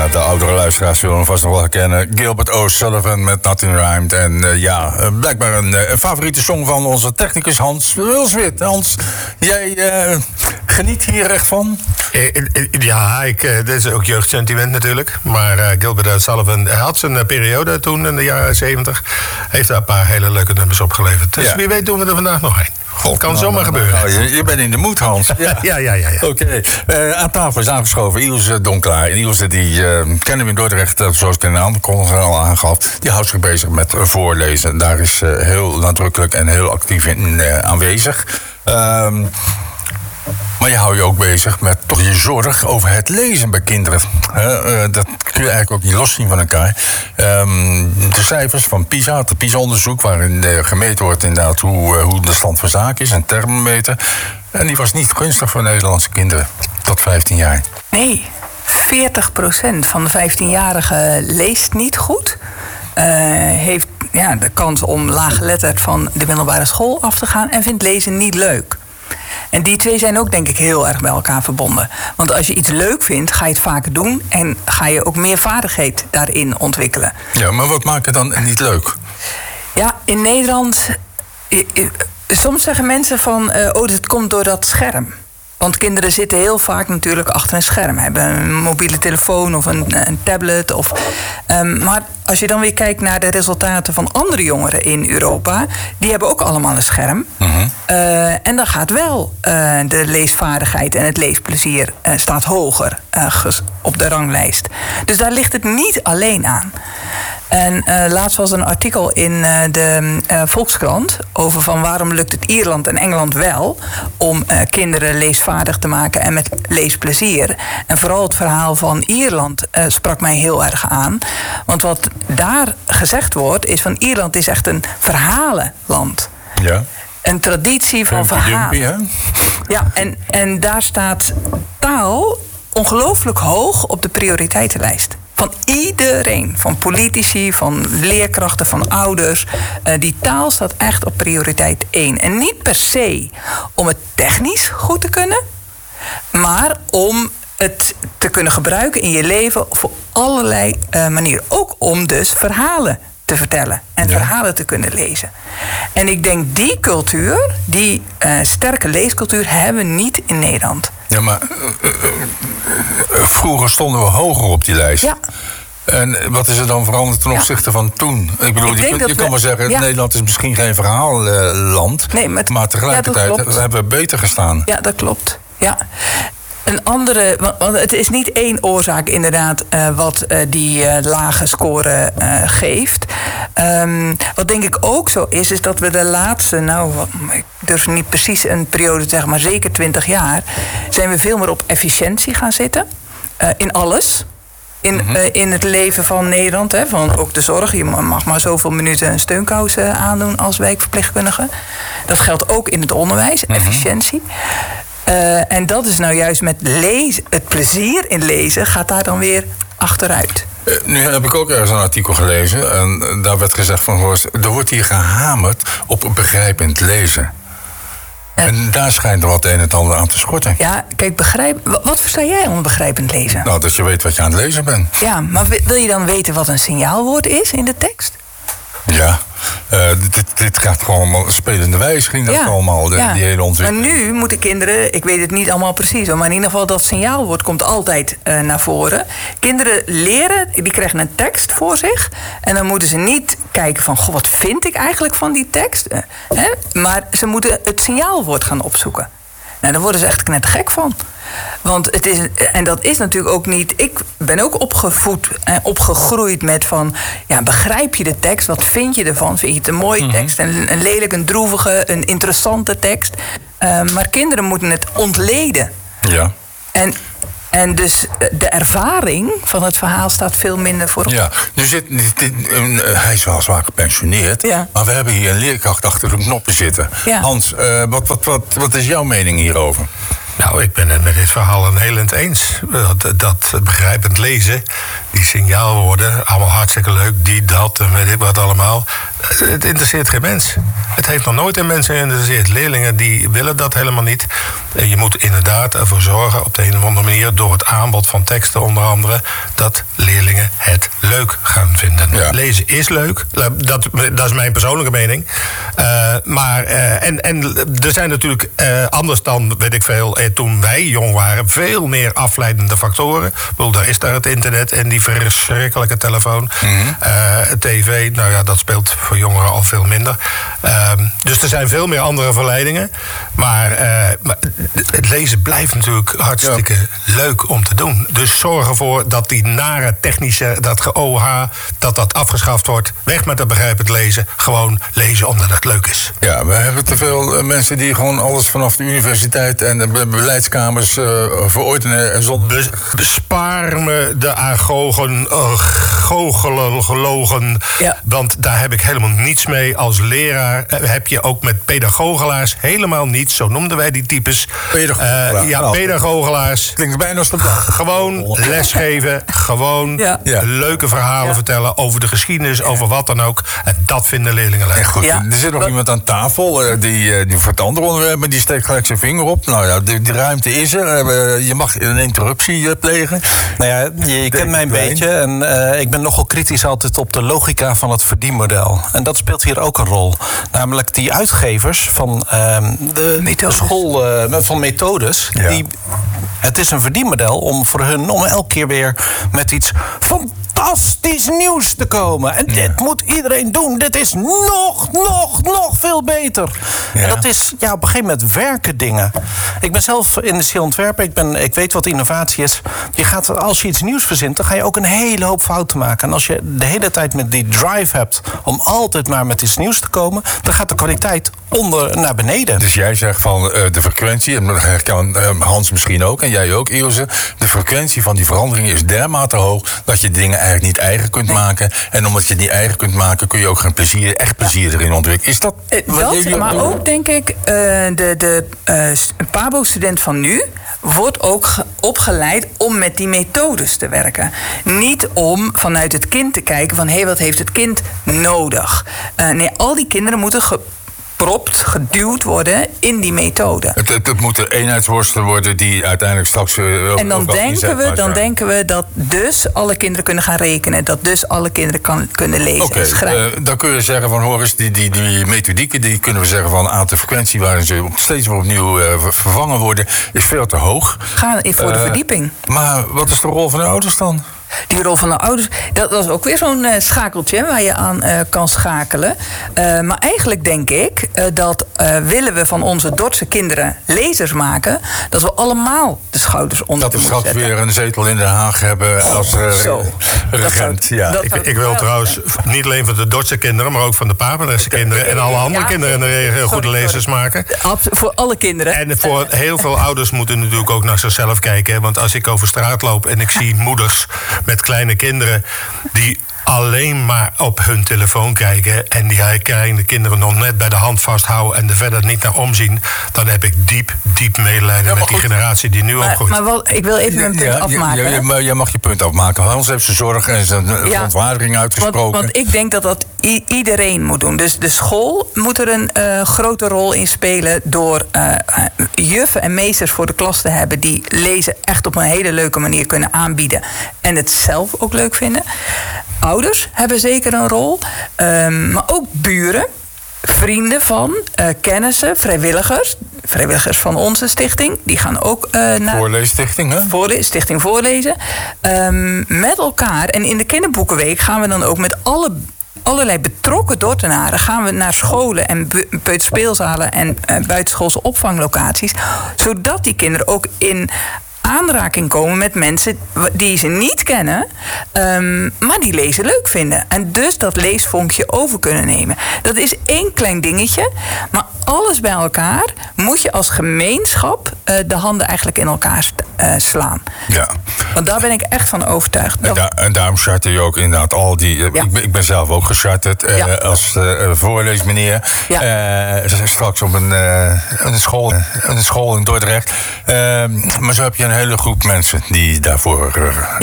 Ja, de oudere luisteraars zullen hem vast nog wel herkennen. Gilbert O'Sullivan met Nothing Rhymed. En blijkbaar een favoriete song van onze technicus Hans Wilswit. Hans, jij geniet hier echt van? Ja, dit is ook jeugdsentiment natuurlijk. Maar Gilbert O'Sullivan had zijn periode toen in de jaren 70. Heeft daar een paar hele leuke nummers opgeleverd. Dus wie weet doen we er vandaag nog een. God, kan zomaar gebeuren. Je bent in de moed, Hans. Ja. Oké. Aan tafel is aangeschoven Ilse Donklaar. Ilse, die kennen we in Dordrecht, zoals ik in de aankondiging al aangaf. Die houdt zich bezig met voorlezen. Daar is heel nadrukkelijk en heel actief in aanwezig. Maar je houdt je ook bezig met toch je zorg over het lezen bij kinderen. Dat kun je eigenlijk ook niet loszien van elkaar. De cijfers van PISA, het PISA-onderzoek, waarin gemeten wordt inderdaad hoe de stand van zaken is, een thermometer. En die was niet gunstig voor Nederlandse kinderen tot 15 jaar. Nee, 40% van de 15-jarigen leest niet goed. Heeft de kans om laaggeletterd van de middelbare school af te gaan en vindt lezen niet leuk. En die twee zijn ook, denk ik, heel erg bij elkaar verbonden. Want als je iets leuk vindt, ga je het vaker doen en ga je ook meer vaardigheid daarin ontwikkelen. Ja, maar wat maakt het dan niet leuk? Ja, in Nederland, soms zeggen mensen van, het komt door dat scherm. Want kinderen zitten heel vaak natuurlijk achter een scherm. Hebben een mobiele telefoon of een tablet. Maar als je dan weer kijkt naar de resultaten van andere jongeren in Europa, die hebben ook allemaal een scherm. Mm-hmm. En dan gaat wel de leesvaardigheid en het leesplezier staat hoger op de ranglijst. Dus daar ligt het niet alleen aan. En laatst was er een artikel in de Volkskrant over van waarom lukt het Ierland en Engeland wel om kinderen leesvaardig te maken en met leesplezier. En vooral het verhaal van Ierland sprak mij heel erg aan. Want wat daar gezegd wordt is van Ierland is echt een verhalenland. Ja. Een traditie van verhalen. Ja, en daar staat taal ongelooflijk hoog op de prioriteitenlijst. Van iedereen, van politici, van leerkrachten, van ouders. Die taal staat echt op prioriteit 1. En niet per se om het technisch goed te kunnen, maar om het te kunnen gebruiken in je leven op allerlei manieren. Ook om dus verhalen te vertellen en verhalen te kunnen lezen. En ik denk die cultuur, die sterke leescultuur, hebben we niet in Nederland. Ja, maar vroeger stonden we hoger op die lijst. Ja. En wat is er dan veranderd ten opzichte van toen? Ik bedoel, je kan wel zeggen, Nederland is misschien geen verhaalland. Nee, maar tegelijkertijd hebben we beter gestaan. Ja, dat klopt. Ja. Een andere, want het is niet één oorzaak inderdaad wat die lage score geeft. Wat denk ik ook zo is dat we de laatste, ik durf niet precies een periode te zeggen, maar zeker 20 jaar, zijn we veel meer op efficiëntie gaan zitten. In alles. In het leven van Nederland, van ook de zorg. Je mag maar zoveel minuten een steunkous aandoen als wijkverpleegkundige. Dat geldt ook in het onderwijs, efficiëntie. En dat is nou juist met lezen, het plezier in lezen gaat daar dan weer achteruit. Nu heb ik ook ergens een artikel gelezen en daar werd gezegd van, er wordt hier gehamerd op begrijpend lezen. En daar schijnt er wat een en het ander aan te schorten. Ja, kijk, wat versta jij onder begrijpend lezen? Nou, dat je weet wat je aan het lezen bent. Ja, maar wil je dan weten wat een signaalwoord is in de tekst? Ja, dit gaat gewoon allemaal spelende wijze, ging dat allemaal, die hele ontwikkeling. Maar nu moeten kinderen, ik weet het niet allemaal precies, maar in ieder geval dat signaalwoord komt altijd naar voren. Kinderen leren, die krijgen een tekst voor zich en dan moeten ze niet kijken van, wat vind ik eigenlijk van die tekst? Maar ze moeten het signaalwoord gaan opzoeken. Nou, daar worden ze echt knettergek van. Want het is, en dat is natuurlijk ook niet. Ik ben ook opgevoed en opgegroeid met van, begrijp je de tekst? Wat vind je ervan? Vind je het een mooie tekst? Een lelijk, een droevige, een interessante tekst? Maar kinderen moeten het ontleden. Ja. En dus de ervaring van het verhaal staat veel minder voorop. Ja, hij is wel zwaar gepensioneerd. Ja. Maar we hebben hier een leerkracht achter de knoppen zitten. Ja. Hans, wat is jouw mening hierover? Nou, ik ben het met dit verhaal een heel eind eens. Dat begrijpend lezen, die signaalwoorden, allemaal hartstikke leuk, die, dat en weet ik wat allemaal. Het interesseert geen mens. Het heeft nog nooit een mensen geïnteresseerd. Leerlingen die willen dat helemaal niet. En je moet inderdaad ervoor zorgen, op de een of andere manier, door het aanbod van teksten onder andere, dat leerlingen het leuk gaan vinden. Ja. Lezen is leuk. Dat is mijn persoonlijke mening. En er zijn natuurlijk anders dan, weet ik veel, toen wij jong waren, veel meer afleidende factoren. Ik bedoel, daar is daar het internet en die verschrikkelijke telefoon. TV, nou ja, dat speelt voor jongeren al veel minder. Dus er zijn veel meer andere verleidingen. Maar het lezen blijft natuurlijk hartstikke leuk om te doen. Dus zorg ervoor dat die nare technische, dat GOH, dat afgeschaft wordt. Weg met dat begrijpend lezen. Gewoon lezen omdat het leuk is. Ja, we hebben te veel mensen die gewoon alles vanaf de universiteit en de beleidskamers verordenen en zonder. Bespaar me de agogen, gelogen. Ja. Want daar heb ik helemaal niets mee. Als leraar heb je ook met pedagogelaars helemaal niets. Zo noemden wij die types. Pedagogelaars. Klinkt bijna als gewoon lesgeven. Gewoon leuke verhalen vertellen over de geschiedenis, over wat dan ook. En dat vinden leerlingen leuk. Goed, er zit nog iemand aan tafel die voor het andere onderwerp, die steekt gelijk zijn vinger op. Nou ja, die ruimte is er. Je mag een interruptie plegen. Nou ja, je kent mij een beetje. En ik ben nogal kritisch altijd op de logica van het verdienmodel. En dat speelt hier ook een rol. Namelijk die uitgevers van de school van methodes. Ja. Het is een verdienmodel om voor hun om elke keer weer met iets fantastisch nieuws te komen. En dit moet iedereen doen. Dit is nog veel beter. Ja. En dat is, op een gegeven moment werken dingen. Ik ben zelf industrieel ontwerper. Ik weet wat innovatie is. Als je iets nieuws verzint, dan ga je ook een hele hoop fouten maken. En als je de hele tijd met die drive hebt om altijd maar met iets nieuws te komen, dan gaat de kwaliteit naar beneden. Dus jij zegt van de frequentie, en dat herkan Hans misschien ook, en jij ook, Ilse, de frequentie van die verandering is dermate hoog dat je dingen eigenlijk niet eigen kunt maken. En omdat je het niet eigen kunt maken, kun je ook geen plezier erin ontwikkelen. Is dat maar ook, denk ik, de PABO-student van nu wordt ook opgeleid om met die methodes te werken. Niet om vanuit het kind te kijken van wat heeft het kind nodig. Nee, al die kinderen moeten geduwd worden in die methode. Het moeten eenheidsworsten worden die uiteindelijk straks en dan denken we dat dus alle kinderen kunnen gaan rekenen. Dat dus alle kinderen kunnen lezen en schrijven. Dan kun je zeggen van hoor eens, die methodieken, die kunnen we zeggen van de frequentie waarin ze steeds weer opnieuw vervangen worden, is veel te hoog. Gaan voor de verdieping. Maar wat is de rol van de ouders dan? Die rol van de ouders, dat is ook weer zo'n schakeltje waar je aan kan schakelen. Maar eigenlijk denk ik dat willen we van onze Dordtse kinderen lezers maken, dat we allemaal de schouders onder moeten zetten. Dat we straks weer een zetel in Den Haag hebben als regent. Ik wil trouwens niet alleen van de Dordtse kinderen, maar ook van de Papendrechtse kinderen en alle andere kinderen in de regio goede lezers maken. Voor alle kinderen. En voor heel veel ouders moeten natuurlijk ook naar zichzelf kijken. Want als ik over straat loop en ik zie moeders met kleine kinderen die alleen maar op hun telefoon kijken en die kleine kinderen nog net bij de hand vasthouden en er verder niet naar omzien, dan heb ik diep medelijden met die generatie die nu opgroeit. Maar ik wil even een punt afmaken. Jij mag je punt afmaken. Hans heeft zijn zorg en zijn verontwaardiging uitgesproken. Want ik denk dat iedereen moet doen. Dus de school moet er een grote rol in spelen door juffen en meesters voor de klas te hebben die lezen echt op een hele leuke manier kunnen aanbieden en het zelf ook leuk vinden. Ouders hebben zeker een rol, maar ook buren, vrienden van, kennissen, vrijwilligers van onze stichting, die gaan ook naar Voorleesstichting, hè? Stichting Voorlezen, met elkaar. En in de kinderboekenweek gaan we dan ook met allerlei betrokken Dordtenaren gaan we naar scholen en peuterspeelzalen en buitenschoolse opvanglocaties, zodat die kinderen ook in aanraking komen met mensen die ze niet kennen, maar die lezen leuk vinden. En dus dat leesvonkje over kunnen nemen. Dat is één klein dingetje, maar alles bij elkaar moet je als gemeenschap de handen eigenlijk in elkaar slaan. Ja. Want daar ben ik echt van overtuigd. En daarom charter je ook inderdaad al die. Ik ben zelf ook gecharterd als voorleesmeneer. Straks op een school in Dordrecht. Maar zo heb je een hele groep mensen die daarvoor